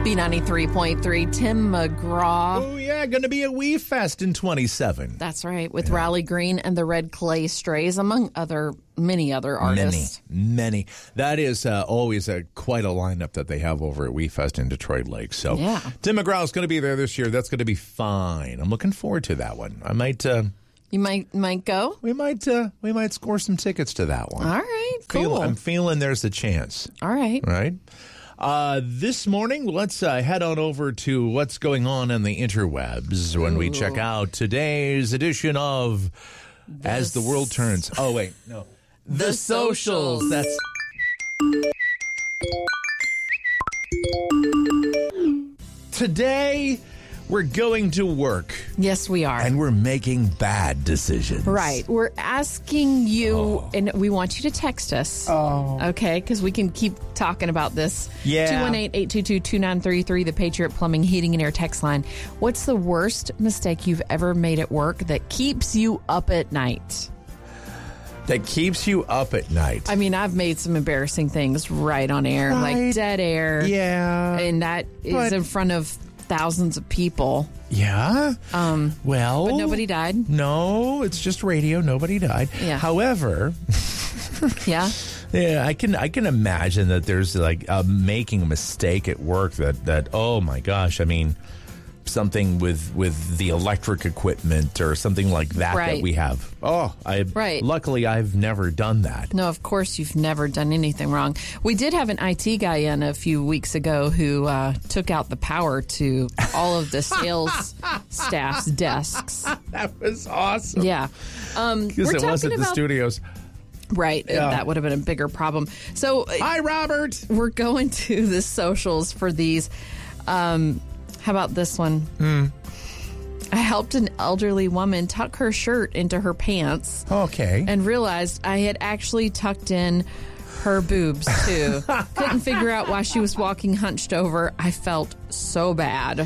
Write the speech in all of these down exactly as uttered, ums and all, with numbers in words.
B ninety-three point three, Tim McGraw. Oh, yeah, going to be a Wee Fest in twenty-seven. That's right, with Yeah. Riley Green and the Red Clay Strays, among other many other artists. Many, many. That is uh, always a quite a lineup that they have over at Wee Fest in Detroit Lake. So Yeah. Tim McGraw is going to be there this year. That's going to be fine. I'm looking forward to that one. I might, uh, You might might go? we might, uh, we might score some tickets to that one. All right, Feel- cool. I'm feeling there's a chance. All right. Right. Uh, this morning, let's uh, head on over to what's going on in the interwebs when we check out today's edition of As the World Turns. Oh, wait, no. The Socials. That's. Today, we're going to work Yes, we are. and we're making bad decisions. Right. We're asking you, and we want you to text us. Oh. Okay, because we can keep talking about this. Yeah. two one eight, eight two two, two nine three three, the Patriot Plumbing, Heating, and Air text line. What's the worst mistake you've ever made at work that keeps you up at night? That keeps you up at night. I mean, I've made some embarrassing things right on air, Right. like dead air. Yeah. And that is But- in front of thousands of people. Yeah. Um. Well. But nobody died. No, it's just radio. Nobody died. Yeah. However, Yeah. yeah, I can I can imagine that there's like uh, making a mistake at work that that oh my gosh, I mean something with with the electric equipment or something like that Right. that we have. Oh, I Right. luckily I've never done that. No, of course you've never done anything wrong. We did have an I T guy in a few weeks ago who uh, took out the power to all of the sales staff's desks. That was awesome. Yeah. Um, Because we're it talking wasn't the about, studios. right. Yeah. That would have been a bigger problem. So uh, Hi, Robert. we're going to the socials for these. Um, how about this one? Hmm. I helped an elderly woman tuck her shirt into her pants Okay. and realized I had actually tucked in her boobs, too. Couldn't figure out why she was walking hunched over. I felt so bad.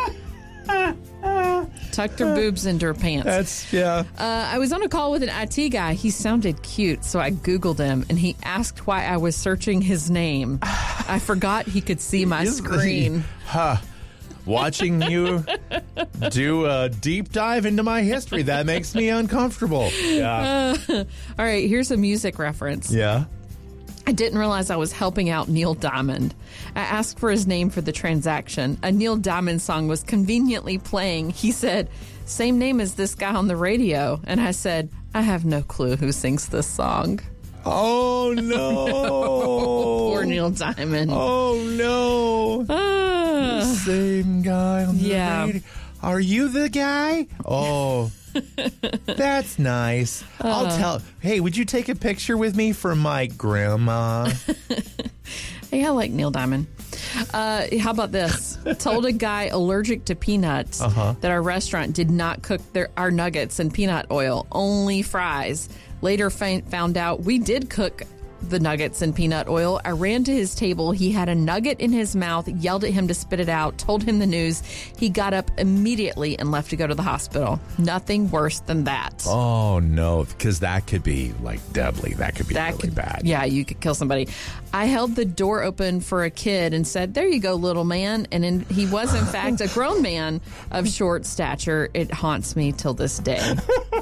Tucked her boobs into her pants. That's yeah. Uh, I was on a call with an I T guy. He sounded cute, so I Googled him, and he asked why I was searching his name. I forgot he could see my screen. Huh. Watching you do a deep dive into my history, that makes me uncomfortable. Yeah. All right, here's a music reference. Yeah. I didn't realize I was helping out Neil Diamond. I asked for his name for the transaction. A Neil Diamond song was conveniently playing. He said, same name as this guy on the radio. And I said, I have no clue who sings this song. Oh, no. Poor Neil Diamond. Oh, no. Ah. Same guy on the Yeah. radio. Are you the guy? Oh, that's nice. I'll Uh. tell. Hey, would you take a picture with me for my grandma? Hey, I like Neil Diamond. Uh, how about this? Told a guy allergic to peanuts Uh-huh. that our restaurant did not cook their, our nuggets in peanut oil, only fries. Later fa- found out we did cook the nuggets in peanut oil. I ran to his table. He had a nugget in his mouth, yelled at him to spit it out, told him the news. He got up immediately and left to go to the hospital. Nothing worse than that. Oh, no, because that could be like deadly. That could be That really could, bad. Yeah, you could kill somebody. I held the door open for a kid and said, there you go, little man. And in, he was, in fact, a grown man of short stature. It haunts me till this day.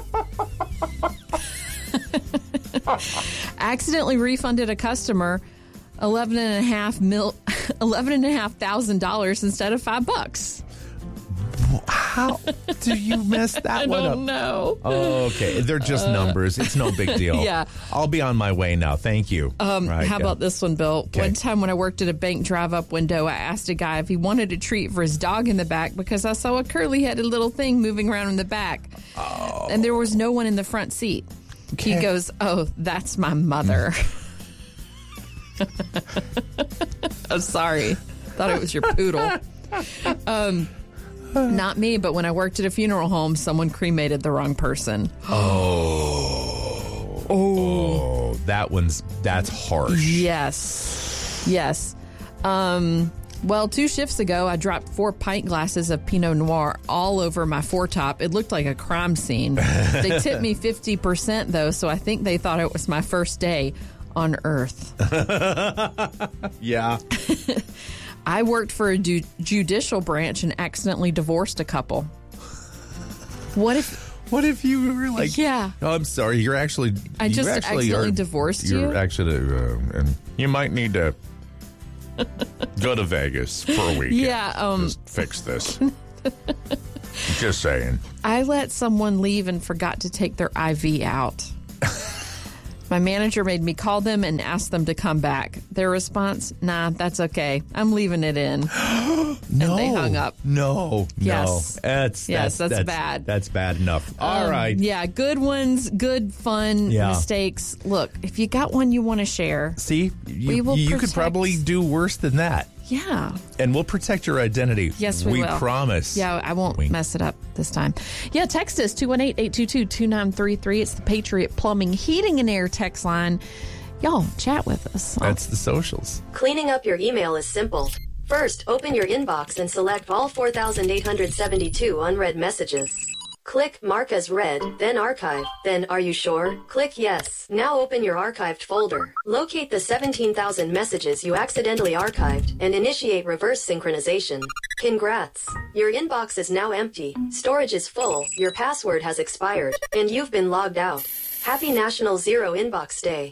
Accidentally refunded a customer eleven and a half mil, eleven and a half thousand dollars instead of five bucks. How do you mess that I one up? don't know. Oh, okay. They're just numbers. It's no big deal. Yeah. I'll be on my way now. Thank you. Um, Right, how yeah. about this one, Bill? Okay. One time when I worked at a bank drive-up window, I asked a guy if he wanted a treat for his dog in the back because I saw a curly-headed little thing moving around in the back. Oh. And there was no one in the front seat. Okay. He goes, oh, that's my mother. I'm sorry. Thought it was your poodle. Um, not me, but when I worked at a funeral home, someone cremated the wrong person. Oh. Oh. That one's, that's harsh. Yes. Yes. Um, well, two shifts ago, I dropped four pint glasses of Pinot Noir all over my foretop. It looked like a crime scene. They tipped me fifty percent, though, so I think they thought it was my first day on Earth. Yeah. I worked for a ju- judicial branch and accidentally divorced a couple. What if... What if you were like, yeah. Oh, I'm sorry, you're actually... I you just actually accidentally are, divorced you're you? actually, uh, and you might need to go to Vegas for a weekend. Yeah. Um, Just fix this. Just saying. I let someone leave and forgot to take their I V out. My manager made me call them and ask them to come back. Their response, nah, that's okay. I'm leaving it in. No. And they hung up. No. Yes. No. That's, yes, that's, that's, that's bad. That's bad enough. All um, right. Yeah, good ones, good fun Yeah. mistakes. Look, if you got one you want to share. See, you, we will you could protect- probably do worse than that. Yeah. And we'll protect your identity. Yes, we, we will. promise. Yeah, I won't Wink. mess it up this time. Yeah, text us two one eight, eight two two, two nine three three. It's the Patriot Plumbing, Heating, and Air text line. Y'all, chat with us. That's the socials. Cleaning up your email is simple. First, open your inbox and select all four thousand eight hundred seventy-two unread messages. Click Mark as Read, then Archive. Then Are You Sure? Click Yes. Now open your archived folder. Locate the seventeen thousand messages you accidentally archived and initiate reverse synchronization. Congrats! Your inbox is now empty, storage is full, your password has expired, and you've been logged out. Happy National Zero Inbox Day.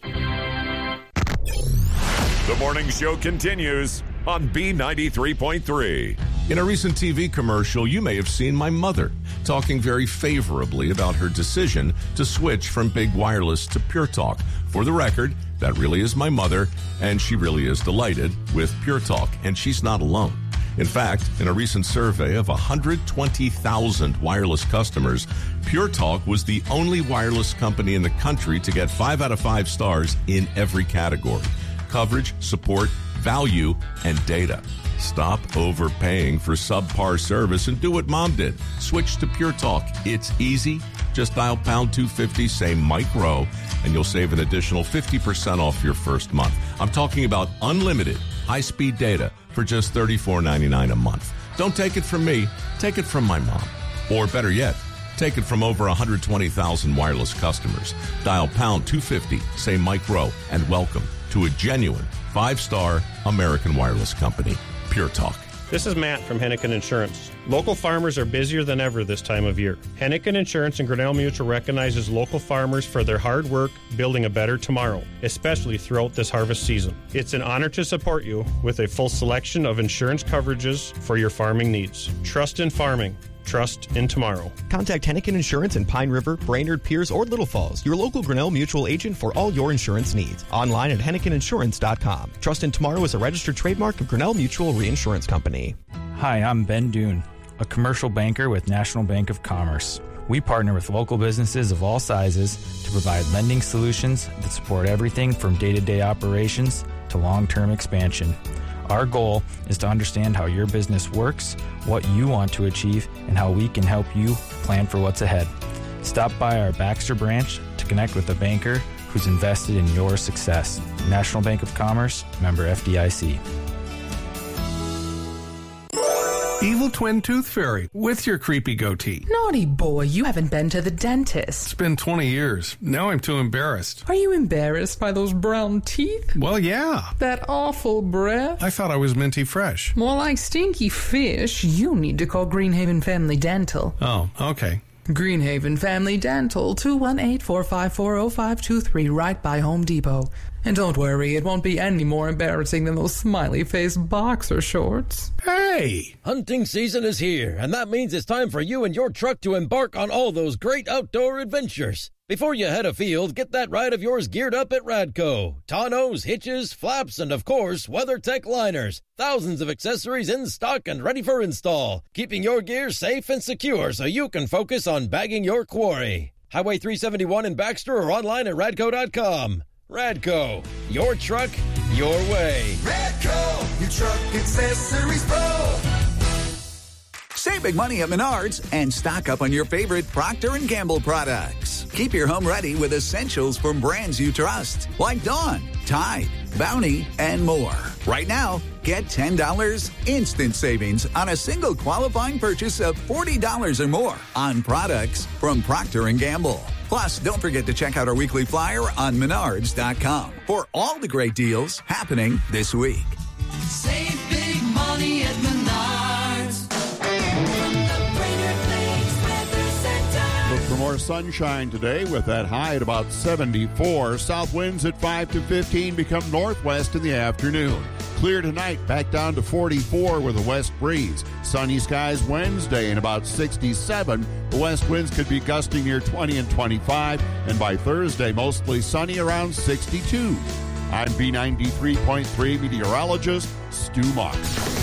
The morning show continues on B ninety-three point three. In a recent T V commercial, you may have seen my mother talking very favorably about her decision to switch from Big Wireless to Pure Talk. For the record, that really is my mother, and she really is delighted with Pure Talk, and she's not alone. In fact, in a recent survey of one hundred twenty thousand wireless customers, Pure Talk was the only wireless company in the country to get five out of five stars in every category: coverage, support, value, and data. Stop overpaying for subpar service and do what Mom did. Switch to Pure Talk. It's easy. Just dial pound two fifty, say Mike Rowe, and you'll save an additional fifty percent off your first month. I'm talking about unlimited high-speed data for just thirty-four ninety-nine a month. Don't take it from me. Take it from my mom. Or better yet, take it from over one hundred twenty thousand wireless customers. Dial pound two fifty, say Mike Rowe, and welcome to a genuine five-star American wireless company, Pure Talk. This is Matt from Henniken Insurance. Local farmers are busier than ever this time of year. Henniken Insurance and Grinnell Mutual recognizes local farmers for their hard work building a better tomorrow, especially throughout this harvest season. It's an honor to support you with a full selection of insurance coverages for your farming needs. Trust in farming. Trust in tomorrow. Contact Henniken Insurance in Pine River, Brainerd, Pierce, or Little Falls, your local Grinnell Mutual agent for all your insurance needs. Online at henniken insurance dot com. Trust in Tomorrow is a registered trademark of Grinnell Mutual Reinsurance Company. Hi, I'm Ben Dune, a commercial banker with National Bank of Commerce. We partner with local businesses of all sizes to provide lending solutions that support everything from day-to-day operations to long-term expansion. Our goal is to understand how your business works, what you want to achieve, and how we can help you plan for what's ahead. Stop by our Baxter branch to connect with a banker who's invested in your success. National Bank of Commerce, member F D I C. Evil twin tooth fairy with your creepy goatee. Naughty boy, you haven't been to the dentist. It's been twenty years. Now I'm too embarrassed. Are you embarrassed by those brown teeth? Well, yeah. That awful breath? I thought I was minty fresh. More like stinky fish. You need to call Greenhaven Family Dental. Oh, okay. Greenhaven Family Dental, two one eight, four five four, zero five two three, right by Home Depot. And don't worry, it won't be any more embarrassing than those smiley-faced boxer shorts. Hey! Hunting season is here, and that means it's time for you and your truck to embark on all those great outdoor adventures. Before you head afield, get that ride of yours geared up at Radco. Tonneaus, hitches, flaps, and of course, WeatherTech liners. Thousands of accessories in stock and ready for install, keeping your gear safe and secure so you can focus on bagging your quarry. Highway three seventy-one in Baxter or online at radco dot com. Radco, your truck, your way. Radco, your truck accessories pro. Save big money at Menards and stock up on your favorite Procter and Gamble products. Keep your home ready with essentials from brands you trust, like Dawn, Tide, Bounty, and more. Right now, get ten dollars instant savings on a single qualifying purchase of forty dollars or more on products from Procter and Gamble. Plus, don't forget to check out our weekly flyer on menards dot com for all the great deals happening this week. Save big money. more sunshine today with that high at about seventy-four. South winds at five to fifteen become northwest in the afternoon. Clear tonight, back down to forty-four with a west breeze. Sunny skies Wednesday and about sixty-seven. The west winds could be gusting near twenty and twenty-five. And by Thursday, mostly sunny around sixty-two. I'm B ninety-three point three meteorologist Stu Marks.